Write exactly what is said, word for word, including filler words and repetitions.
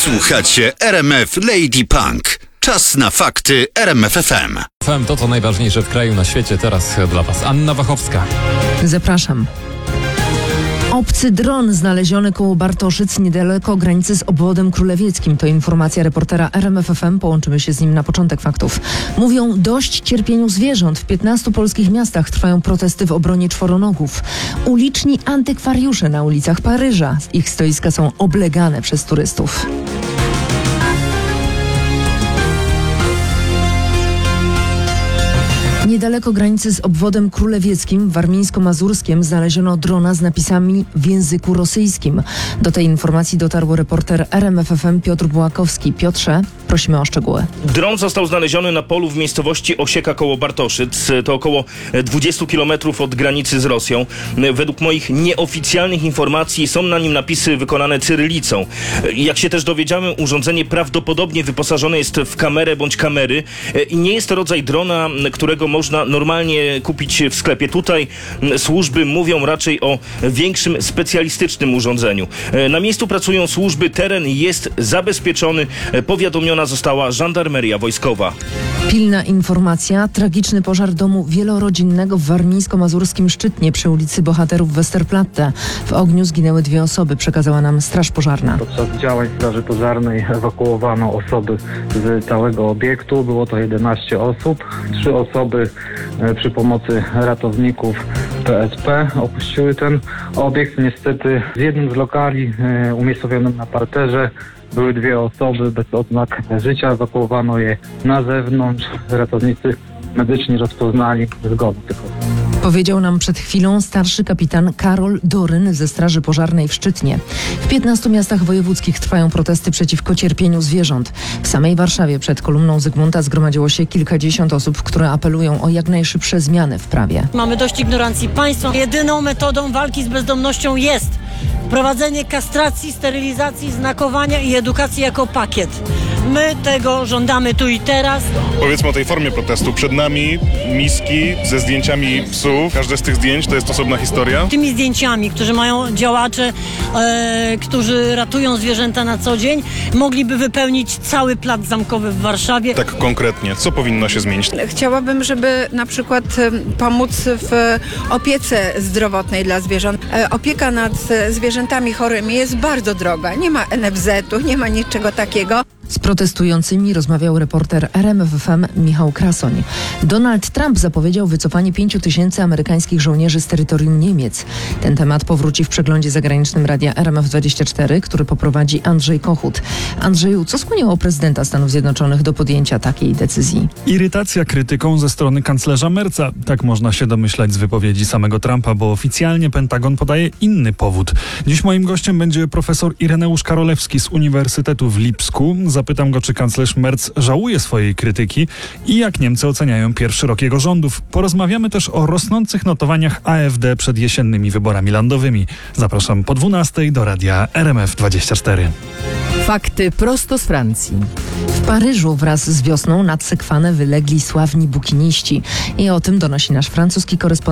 Słuchacie R M F Lady Punk. Czas na fakty R M F F M. F M to co najważniejsze w kraju, na świecie. Teraz dla Was Anna Wachowska. Zapraszam. Obcy dron znaleziony koło Bartoszyc, niedaleko granicy z obwodem królewieckim. To informacja reportera R M F F M. Połączymy się z nim na początek faktów. Mówią dość cierpieniu zwierząt. W piętnastu polskich miastach trwają protesty w obronie czworonogów. Uliczni antykwariusze na ulicach Paryża. Ich stoiska są oblegane przez turystów. Niedaleko granicy z obwodem królewieckim w warmińsko-mazurskiem znaleziono drona z napisami w języku rosyjskim. Do tej informacji dotarł reporter R M F F M Piotr Bułakowski. Piotrze, prosimy o szczegóły. Dron został znaleziony na polu w miejscowości Osieka koło Bartoszyc. To około dwadzieścia kilometrów od granicy z Rosją. Według moich nieoficjalnych informacji są na nim napisy wykonane cyrylicą. Jak się też dowiedziałem, urządzenie prawdopodobnie wyposażone jest w kamerę bądź kamery i nie jest to rodzaj drona, którego można normalnie kupić w sklepie. Tutaj służby mówią raczej o większym, specjalistycznym urządzeniu. Na miejscu pracują służby, teren jest zabezpieczony. Powiadomiona została żandarmeria wojskowa. Pilna informacja. Tragiczny pożar domu wielorodzinnego w warmińsko-mazurskim Szczytnie przy ulicy Bohaterów Westerplatte. W ogniu zginęły dwie osoby, przekazała nam Straż Pożarna. Podczas działań Straży Pożarnej ewakuowano osoby z całego obiektu. Było to jedenaście osób. Trzy osoby przy pomocy ratowników P S P opuściły ten obiekt. Niestety w jednym z lokali umiejscowionym na parterze były dwie osoby bez oznak życia. Ewakuowano je na zewnątrz. Ratownicy medyczni rozpoznali zgonę tych osób. Powiedział nam przed chwilą starszy kapitan Karol Doryn ze Straży Pożarnej w Szczytnie. W piętnastu miastach wojewódzkich trwają protesty przeciwko cierpieniu zwierząt. W samej Warszawie przed kolumną Zygmunta zgromadziło się kilkadziesiąt osób, które apelują o jak najszybsze zmiany w prawie. Mamy dość ignorancji państwa. Jedyną metodą walki z bezdomnością jest prowadzenie kastracji, sterylizacji, znakowania i edukacji jako pakiet. My tego żądamy tu i teraz. Powiedzmy o tej formie protestu. Przed nami miski ze zdjęciami psów. Każde z tych zdjęć to jest osobna historia. Tymi zdjęciami, którzy mają działacze, e, którzy ratują zwierzęta na co dzień, mogliby wypełnić cały plac zamkowy w Warszawie. Tak konkretnie, co powinno się zmienić? Chciałabym, żeby na przykład pomóc w opiece zdrowotnej dla zwierząt. Opieka nad zwierzętami chorymi jest bardzo droga. Nie ma N F Z-u, nie ma niczego takiego. Z protestującymi rozmawiał reporter R M F F M Michał Krasoń. Donald Trump zapowiedział wycofanie pięciu tysięcy amerykańskich żołnierzy z terytorium Niemiec. Ten temat powróci w przeglądzie zagranicznym radia R M F dwadzieścia cztery, który poprowadzi Andrzej Kochut. Andrzeju, co skłoniło prezydenta Stanów Zjednoczonych do podjęcia takiej decyzji? Irytacja krytyką ze strony kanclerza Merca. Tak można się domyślać z wypowiedzi samego Trumpa, bo oficjalnie Pentagon podaje inny powód. Dziś moim gościem będzie profesor Ireneusz Karolewski z Uniwersytetu w Lipsku. Zapytam go, czy kanclerz Merz żałuje swojej krytyki i jak Niemcy oceniają pierwszy rok jego rządów. Porozmawiamy też o rosnących notowaniach A F D przed jesiennymi wyborami landowymi. Zapraszam po dwunastej do radia R M F dwadzieścia cztery. Fakty prosto z Francji. W Paryżu wraz z wiosną nad Sekwanę wylegli sławni bukiniści. I o tym donosi nasz francuski korespondent